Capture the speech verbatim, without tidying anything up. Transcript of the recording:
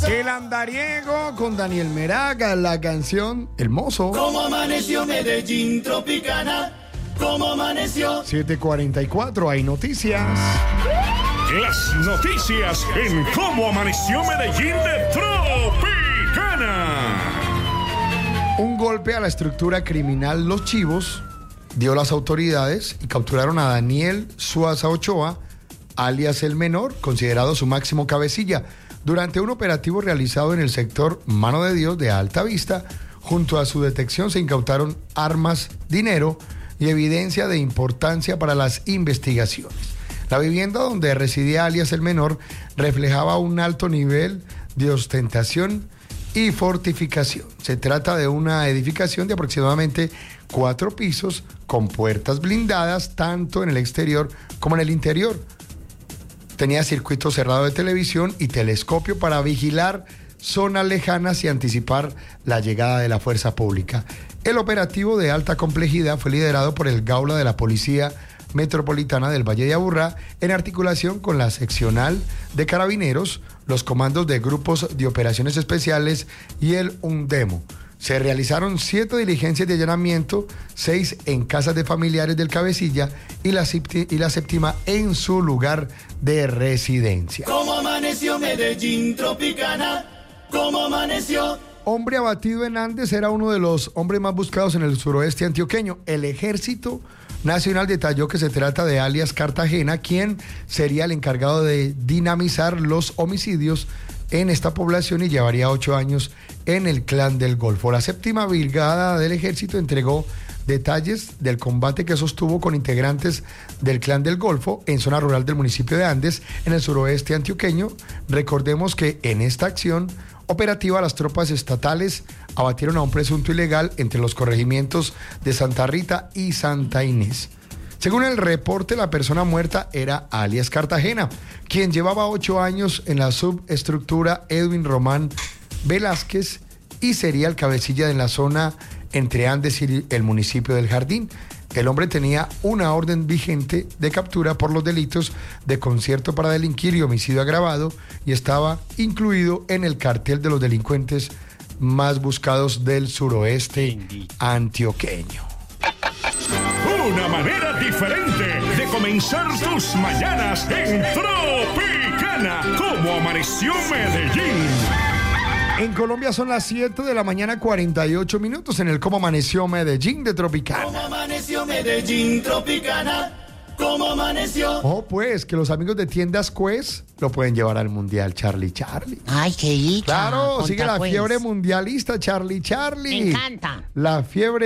El andariego con Daniel Meraga, la canción El Mozo. ¿Cómo amaneció Medellín Tropicana? ¿Cómo amaneció? siete cuarenta y cuatro, hay noticias. Las noticias en Cómo Amaneció Medellín de Tropicana. Un golpe a la estructura criminal Los Chivos dio las autoridades y capturaron a Daniel Suaza Ochoa, alias El Menor, considerado su máximo cabecilla, durante un operativo realizado en el sector Mano de Dios de Alta Vista. Junto a su detección se incautaron armas, dinero y evidencia de importancia para las investigaciones. La vivienda donde residía alias El Menor reflejaba un alto nivel de ostentación y fortificación. Se trata de una edificación de aproximadamente cuatro pisos con puertas blindadas tanto en el exterior como en el interior. Tenía circuito cerrado de televisión y telescopio para vigilar zonas lejanas y anticipar la llegada de la fuerza pública. El operativo de alta complejidad fue liderado por el Gaula de la Policía Metropolitana del Valle de Aburrá, en articulación con la seccional de Carabineros, los comandos de grupos de operaciones especiales y el UNDEMO. Se realizaron siete diligencias de allanamiento, seis en casas de familiares del cabecilla y la, y la séptima en su lugar de residencia. ¿Cómo amaneció Medellín Tropicana? ¿Cómo amaneció? Hombre abatido en Andes era uno de los hombres más buscados en el suroeste antioqueño. El Ejército Nacional detalló que se trata de alias Cartagena, quien sería el encargado de dinamizar los homicidios en esta población y llevaría ocho años en el Clan del Golfo. La séptima brigada del Ejército entregó detalles del combate que sostuvo con integrantes del Clan del Golfo en zona rural del municipio de Andes, en el suroeste antioqueño. Recordemos que en esta acción operativa, las tropas estatales abatieron a un presunto ilegal entre los corregimientos de Santa Rita y Santa Inés. Según el reporte, la persona muerta era alias Cartagena, quien llevaba ocho años en la subestructura Edwin Román Velázquez y sería el cabecilla de la zona entre Andes y el municipio del Jardín. El hombre tenía una orden vigente de captura por los delitos de concierto para delinquir y homicidio agravado y estaba incluido en el cartel de los delincuentes más buscados del suroeste antioqueño. Una manera diferente de comenzar tus mañanas en Tropicana. Cómo Amaneció Medellín. En Colombia son las siete de la mañana, cuarenta y ocho minutos en el Cómo Amaneció Medellín de Tropicana. ¿Cómo amaneció Medellín Tropicana? ¿Cómo amaneció? Oh, pues, que los amigos de Tiendas Quest lo pueden llevar al Mundial Charlie Charlie. Ay, qué dicha. Claro, Conta sigue la pues. fiebre mundialista Charlie Charlie. Me encanta. La fiebre